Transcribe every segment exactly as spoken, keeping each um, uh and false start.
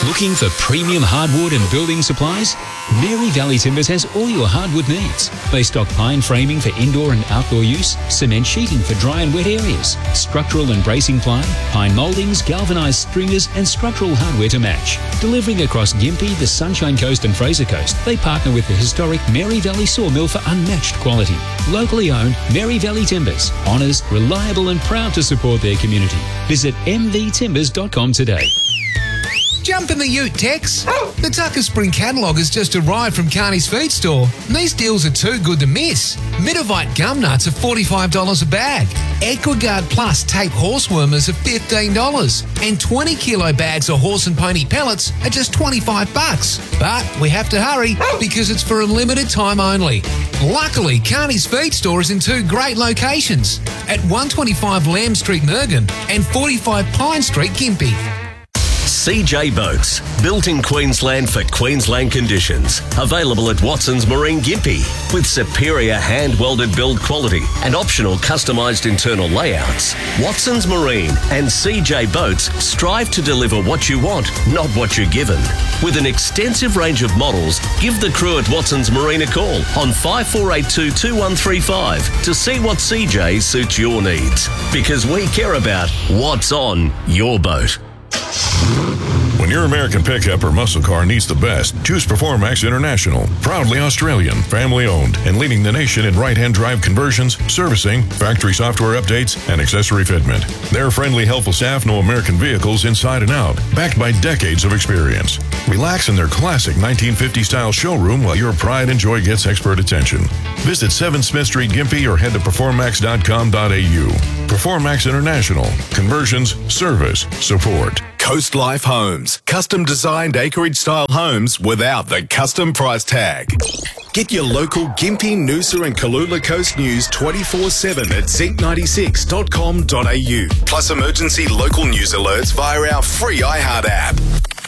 Looking for premium hardwood and building supplies? Mary Valley Timbers has all your hardwood needs. They stock pine framing for indoor and outdoor use, cement sheeting for dry and wet areas, structural and bracing ply, pine mouldings, galvanised stringers and structural hardware to match. Delivering across Gympie, the Sunshine Coast and Fraser Coast, they partner with the historic Mary Valley Sawmill for unmatched quality. Locally owned, Mary Valley Timbers. Honest, reliable and proud to support their community. Visit m v timbers dot com today. Jump in the ute, Tex. The Tucker Spring catalogue has just arrived from Carney's Feed Store. These deals are too good to miss. Midovite gum nuts are forty-five dollars a bag. Equiguard Plus tape horse wormers are fifteen dollars. And twenty kilo bags of horse and pony pellets are just twenty-five bucks. But we have to hurry because it's for a limited time only. Luckily, Carney's Feed Store is in two great locations at one twenty-five Lamb Street, Mergen and forty-five Pine Street, Gympie. C J Boats, built in Queensland for Queensland conditions. Available at Watson's Marine Gympie with superior hand-welded build quality and optional customised internal layouts. Watson's Marine and C J Boats strive to deliver what you want, not what you're given. With an extensive range of models, give the crew at Watson's Marine a call on five four eight two, two one three five to see what C J suits your needs. Because we care about what's on your boat. When your American pickup or muscle car needs the best, choose Performax International. Proudly Australian, family-owned, and leading the nation in right-hand drive conversions, servicing, factory software updates, and accessory fitment. Their friendly, helpful staff know American vehicles inside and out, backed by decades of experience. Relax in their classic nineteen fifties-style showroom while your pride and joy gets expert attention. Visit seven Smith Street, Gympie, or head to performax dot com dot a u. Performax International. Conversions, service, support. Coast Life Homes. Custom designed acreage style homes without the custom price tag. Get your local Gympie, Noosa and Kalula Coast news twenty-four seven at zinc ninety-six dot com dot a u. Plus emergency local news alerts via our free iHeart app.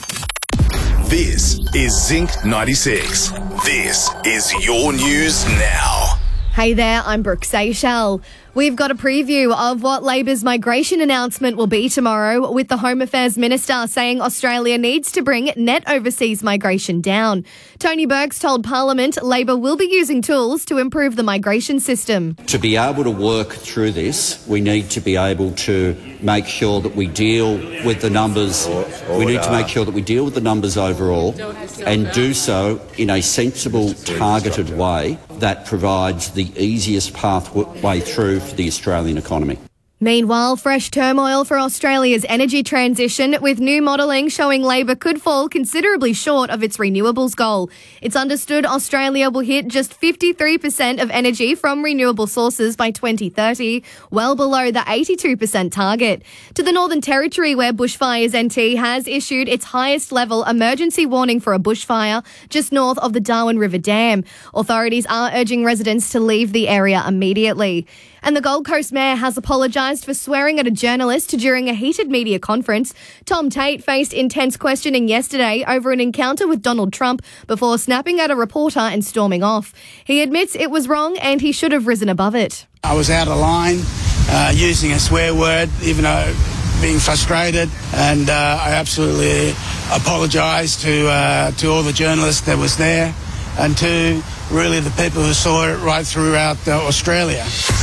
This is Zinc ninety-six. This is your news now. Hey there, I'm Brooke Seychelles. We've got a preview of what Labor's migration announcement will be tomorrow, with the Home Affairs Minister saying Australia needs to bring net overseas migration down. Tony Burke's told Parliament Labor will be using tools to improve the migration system. To be able to work through this, we need to be able to make sure that we deal with the numbers. We need to make sure that we deal with the numbers overall and do so in a sensible, targeted way that provides the easiest pathway through for the Australian economy. Meanwhile, fresh turmoil for Australia's energy transition, with new modelling showing Labor could fall considerably short of its renewables goal. It's understood Australia will hit just fifty-three percent of energy from renewable sources by twenty thirty, well below the eighty-two percent target. To the Northern Territory, where Bushfires N T has issued its highest level emergency warning for a bushfire just north of the Darwin River Dam. Authorities are urging residents to leave the area immediately. And the Gold Coast Mayor has apologised for swearing at a journalist during a heated media conference. Tom Tate faced intense questioning yesterday over an encounter with Donald Trump before snapping at a reporter and storming off. He admits it was wrong and he should have risen above it. I was out of line, uh, using a swear word, even though being frustrated, and uh, I absolutely apologise to uh, to all the journalists that was there and to really the people who saw it right throughout uh, Australia.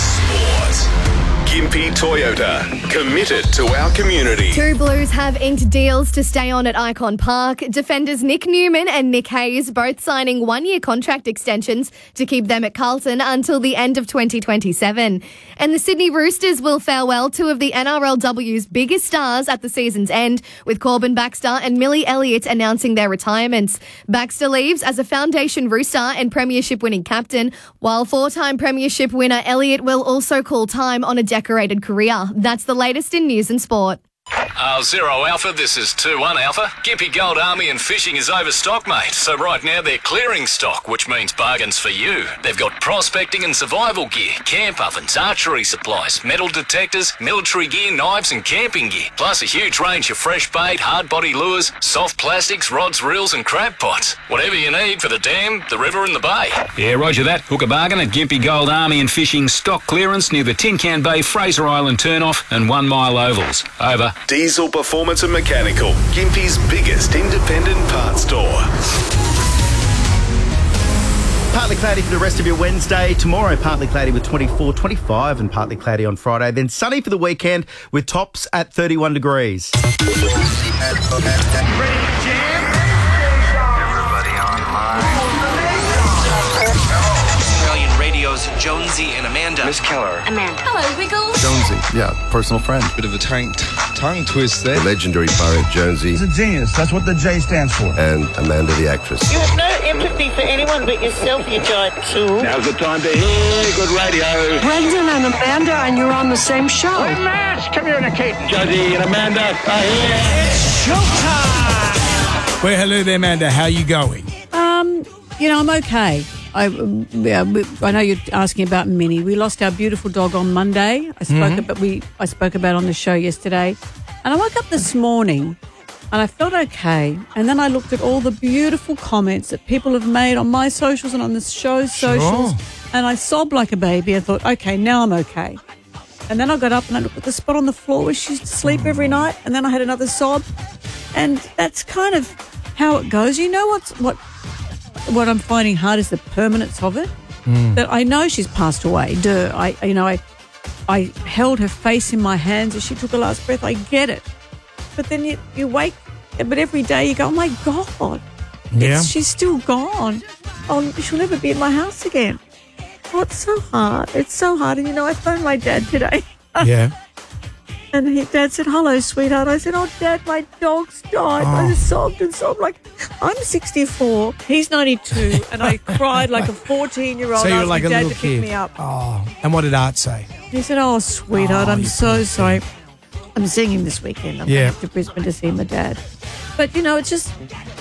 Gympie Toyota, committed to our community. Two Blues have inked deals to stay on at Icon Park. Defenders Nick Newman and Nick Hayes both signing one-year contract extensions to keep them at Carlton until the end of twenty twenty-seven. And the Sydney Roosters will farewell two of the N R L W's biggest stars at the season's end, with Corbin Baxter and Millie Elliott announcing their retirements. Baxter leaves as a Foundation Rooster and Premiership-winning captain, while four-time Premiership winner Elliott will also call time on a decorated career. That's the latest in news and sport. Uh, Zero Alpha, this is two one Alpha. Gympie Gold Army and Fishing is overstocked, mate. So right now they're clearing stock, which means bargains for you. They've got prospecting and survival gear, camp ovens, archery supplies, metal detectors, military gear, knives and camping gear. Plus a huge range of fresh bait, hard body lures, soft plastics, rods, reels and crab pots. Whatever you need for the dam, the river and the bay. Yeah, roger that. Hook a bargain at Gympie Gold Army and Fishing stock clearance near the Tin Can Bay, Fraser Island turnoff and One Mile Ovals. Over. D Diesel Performance and Mechanical, Gympie's biggest independent parts store. Partly cloudy for the rest of your Wednesday. Tomorrow, partly cloudy with twenty-four, twenty-five and partly cloudy on Friday. Then sunny for the weekend with tops at thirty-one degrees. Australian Radio's Jonesy and Amanda. Miss Keller. Amanda. Hello, Wiggles. Jonesy, yeah, personal friend. Bit of a tongue, tongue twist there. Legendary poet Jonesy. He's a genius. That's what the J stands for. And Amanda the actress. You have no empathy for anyone but yourself, you giant tool. Now's the time to hear good radio. Brendan and Amanda, and you're on the same show. We must communicate. Jonesy and Amanda are here. It's showtime. Well, hello there, Amanda. How are you going? Um, you know, I'm okay. I, yeah, I know you're asking about Minnie. We lost our beautiful dog on Monday. I spoke Mhm. about we I spoke about on the show yesterday, and I woke up this morning, and I felt okay. And then I looked at all the beautiful comments that people have made on my socials and on the show's Sure. socials, and I sobbed like a baby. I thought, okay, now I'm okay. And then I got up and I looked at the spot on the floor where she used to sleep every night, and then I had another sob, and that's kind of how it goes. You know what's what. What I'm finding hard is the permanence of it. Mm. That I know she's passed away. Duh. I, you know, I, I held her face in my hands as she took her last breath. I get it, but then you, you wake, but every day you go, oh my God, Yeah. it's, she's still gone. Oh, she'll never be in my house again. Oh, it's so hard. It's so hard. And you know, I phoned my dad today. Yeah. And he, Dad said, hello, sweetheart. I said, oh, Dad, my dog's died. I Oh. just sobbed and sobbed like, I'm sixty-four, he's ninety-two, and I cried like a fourteen-year-old So you were asking like a Dad little to kid. pick me up. Oh, and what did Art say? He said, oh, sweetheart, Oh, I'm you so poor sorry. I'm seeing him this weekend. I'm Yeah. going to Brisbane to see my dad. But, you know, it's just,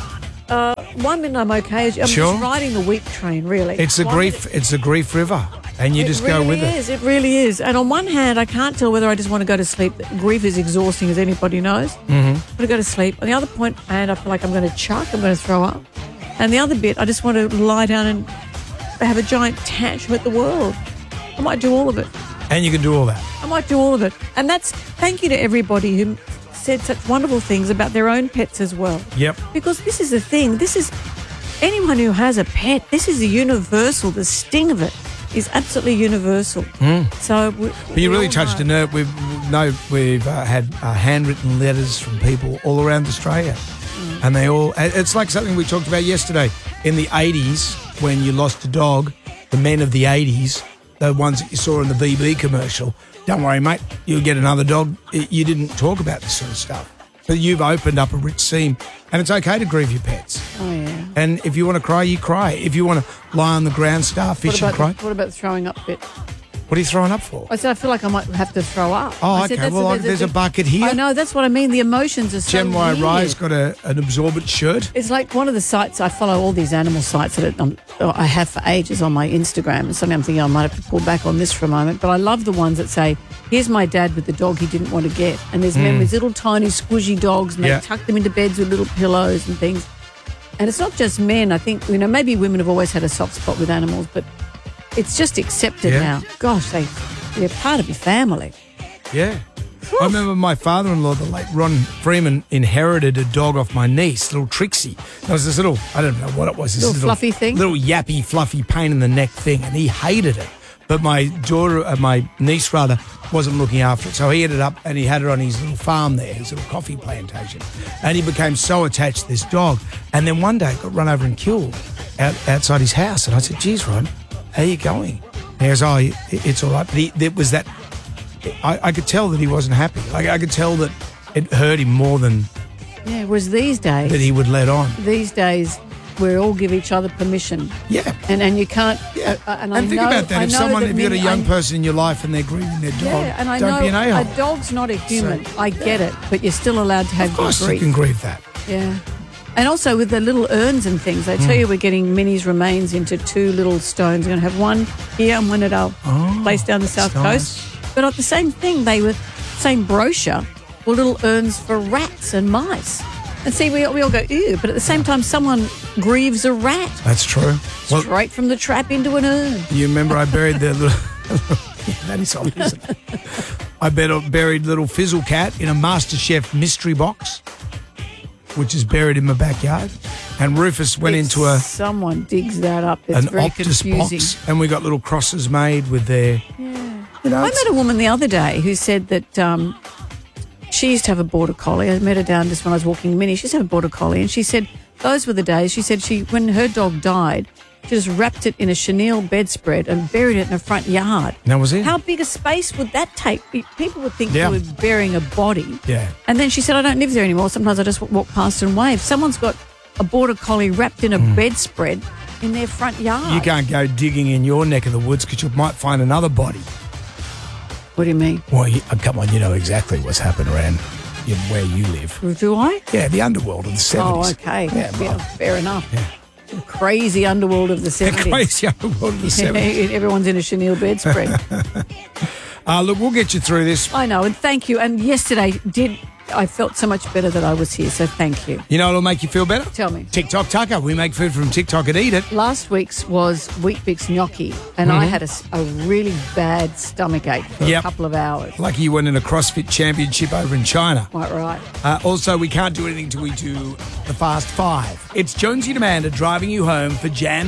uh, one minute I'm okay. I'm Sure. just riding the wheat train, really. It's a One grief. minute- It's a grief river, and you it just really go with it. is. It really is. And on one hand, I can't tell whether I just want to go to sleep. Grief is exhausting, as anybody knows. Mm-hmm. I want to go to sleep. On the other point, and I feel like I'm going to chuck. I'm going to throw up. And the other bit, I just want to lie down and have a giant tantrum at the world. I might do all of it. And you can do all that. I might do all of it. And that's thank you to everybody who said such wonderful things about their own pets as well. Yep. Because this is the thing. This is anyone who has a pet. This is a universal. The sting of it is absolutely universal. Mm. So, we, But you we really all touched a know. nerve. We've no, we've uh, had uh, handwritten letters from people all around Australia, Mm. and they all. It's like something we talked about yesterday. In the eighties, when you lost a dog, the men of the eighties, the ones that you saw in the V B commercial. Don't worry, mate. You'll get another dog. You didn't talk about this sort of stuff, but you've opened up a rich seam, and it's okay to grieve your pets. Oh yeah. And if you want to cry, you cry. If you want to lie on the ground, starfish, What and cry. about, what about the throwing up bit? What are you throwing up for? I said I feel like I might have to throw up. Oh, I said, okay. that's Well, a, there's a bucket here. I know, that's what I mean. The emotions are so Jen Y. weird. Rye's got a, an absorbent shirt. It's like one of the sites, I follow all these animal sites that um, I have for ages on my Instagram, and suddenly I'm thinking I might have to pull back on this for a moment, but I love the ones that say, here's my dad with the dog he didn't want to get, and there's men Mm. with little tiny squishy dogs, and Yeah. they tuck them into beds with little pillows and things. And it's not just men. I think, you know, maybe women have always had a soft spot with animals, but it's just accepted Yeah. now. Gosh, they, they're part of your family. Yeah. I remember my father-in-law, the late Ron Freeman, inherited a dog off my niece, little Trixie. It was this little, I don't know what it was. This Little fluffy thing? Little yappy, fluffy, pain-in-the-neck thing, and he hated it. But my daughter, uh, my niece rather, wasn't looking after it. So he ended up, and he had it on his little farm there, his little coffee plantation. And he became so attached to this dog. And then one day it got run over and killed out, outside his house. And I said, geez, Ron, how are you going? And he goes, oh, it, it's all right. But he, there was that, I, I could tell that he wasn't happy. Like, I could tell that it hurt him more than Yeah, whereas these days... that he would let on. These days, we all give each other permission. Yeah. And and you can't... Yeah. Uh, and I And think know, about that. I If know someone, that if you've got a many- young I- person in your life and they're grieving their dog, Yeah, and I don't know be an a-hole. a dog's not a human. I get it, but you're still allowed to have Of course your you grief. can grieve that. Yeah. And also with the little urns and things, they tell Mm. you we're getting Minnie's remains into two little stones. We're going to have one here and one at our Oh, place down the south nice. coast. But at the same thing, they were, same brochure, were little urns for rats and mice. And see, we, we all go, ew, but at the same time, someone grieves a rat That's true. Well, straight from the trap into an urn. you remember I buried the little... yeah, that is old, isn't it? I bet buried little Fizzle Cat in a MasterChef mystery box, which is buried in my backyard. And Rufus went If into a someone digs that up, it's an very Optus confusing. box, and we got little crosses made with their. Yeah. You know, I it's- met a woman the other day who said that um, she used to have a border collie. I met her down just when I was walking Minnie. She used to have a border collie, and she said those were the days. She said she when her dog died, she just wrapped it in a chenille bedspread and buried it in her front yard. That was it. How big a space would that take? People would think Yeah. you were burying a body. Yeah. And then she said, I don't live there anymore. Sometimes I just walk past and wave. Someone's got a border collie wrapped in a Mm. bedspread in their front yard. You can't go digging in your neck of the woods because you might find another body. What do you mean? Well, you, oh, come on, you know exactly what's happened around in where you live. Do I? Yeah, the underworld of the seventies. Oh, okay. Yeah, Yeah, well, fair enough. The crazy underworld of the the seventies. crazy underworld of the seventies. Everyone's in a chenille bedspread. Uh, look, we'll get you through this. I know, and thank you. And yesterday did I felt so much better that I was here, so thank you. You know what'll make you feel better? Tell me. TikTok Tucker. We make food from TikTok and eat it. Last week's was Wheat Bix gnocchi, and I Mhm. had a, s- a really bad stomach ache for Yep. a couple of hours. Lucky you went in a CrossFit championship over in China. Quite right. Uh, also, we can't do anything till we do the Fast Five. It's Jonesy and Amanda driving you home for Jan